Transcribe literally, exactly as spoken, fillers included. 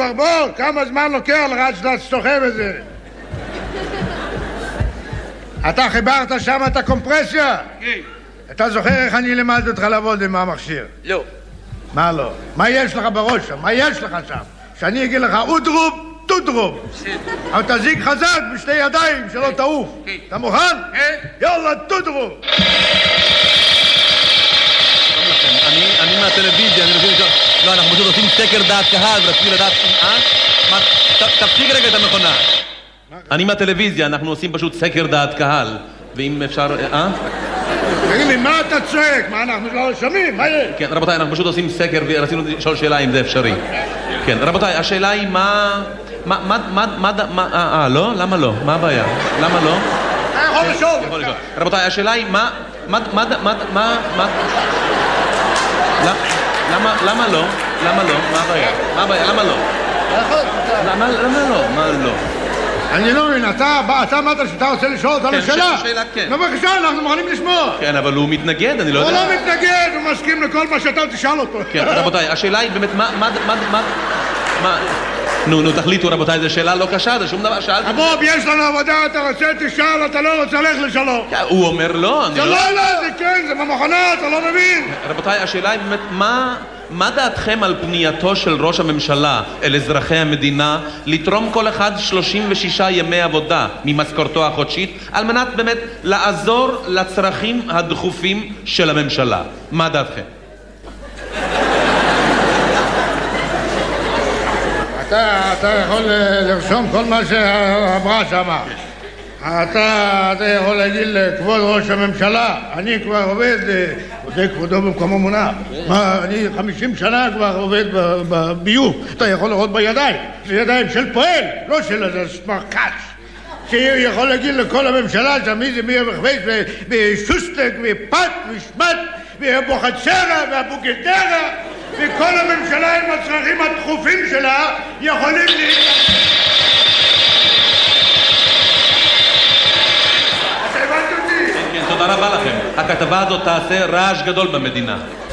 ברבור, כמה זמן לוקח לך עד שאתה סוחב את זה? אתה חיברת שם את הקומפרסיה? כן. אתה זוכר איך אני למדתי אותך לעבוד עם המכשיר? לא. מה לא? מה יש לך בראש שם? מה יש לך שם? שאני אגיד לך אודרוב, טודרוב. אבל תזיק חזק בשתי ידיים שלא תעוף. אתה מוכן? כן. יאללה, טודרוב. אני מהטלוויזיה, אני רוצה לשאול... לא, אנחנו פשוט עושים סקר דעת קהל, ורציתי לדעת... אה? מה? תפסיק רגע את המכונה. אני מהטלוויזיה, אנחנו עושים פשוט סקר דעת קהל. ואם אפשר... אה? תגיד לי, מה אתה צועק? מה, אנחנו לא שומעים? מה יש? כן, רבותיי, אנחנו פשוט עושים סקר ורצינו לשאול שאלה אם זה אפשרי. כן, רבותיי, השאלה היא מה... מה... מה... מה... מה... אה, לא? למה לא? מה הבעיה? למה לא? אתה יכול לשאול. יכול לשאול. רבותיי, השאלה היא מה... מה... מה... מה... מה... מה... למה... למה לא? למה לא? מה הבעיה? מה הבעיה? למה לא? למה לא? מה לא? אני לא מבין, אתה אמרת שאתה רוצה לשאול אותנו שאלה? שאלה, כן. בבקשה, אנחנו מוכנים לשמוע. כן, אבל הוא מתנגד, אני לא יודע. הוא לא מתנגד, הוא מסכים לכל מה שאתה תשאל אותו. כן, רבותיי, השאלה היא באמת, מה, מה, מה, מה, מה... נו, נו, תחליטו, רבותיי, זו שאלה לא קשה, זה שום דבר, שאלתי... אבוב, יש לנו עבודה, אתה רוצה תשאל, אתה לא רוצה ללכת לשלום. הוא אומר לא, אני לא... זה לא, לא, זה כן, זה במכונה, אתה לא מבין. רבותיי, השאלה היא באמת, מה... מה דעתכם על פנייתו של ראש הממשלה אל אזרחי המדינה לתרום כל אחד שלושים ושישה ימי עבודה ממשכורתו החודשית על מנת באמת לעזור לצרכים הדחופים של הממשלה? מה דעתכם? אתה, אתה יכול לרשום כל מה שאמרה שמה. אתה, אתה יכול להגיד לכבוד ראש הממשלה, אני כבר עובד, זה כבודו במקומו מונח. מה, אני חמישים שנה כבר עובד בביוב. אתה יכול לראות בידיים, זה ידיים של פועל, לא של איזה סמרקש. שיכול להגיד לכל הממשלה שמי זה מי המחבש ושוסטק ופת ושמת ובוחצרה והבוגדרה וכל הממשלה עם הצרכים הדחופים שלה יכולים לי... תודה רבה לכם. הכתבה הזאת תעשה רעש גדול במדינה.